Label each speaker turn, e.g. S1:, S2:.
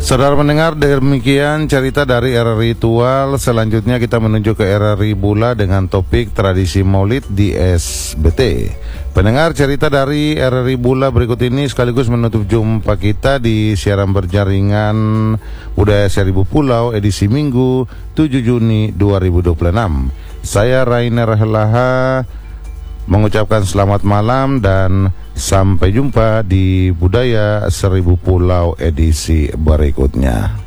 S1: Saudara mendengar, demikian cerita dari RRI Tual. Selanjutnya kita menuju ke RRI Bula dengan topik tradisi Maulid di SBT. Pendengar, cerita dari RRI Bula berikut ini sekaligus menutup jumpa kita di siaran berjaringan Budaya Seribu Pulau edisi Minggu 7 Juni 2026. Saya Rainer Helaha mengucapkan selamat malam dan sampai jumpa di Budaya Seribu Pulau edisi berikutnya.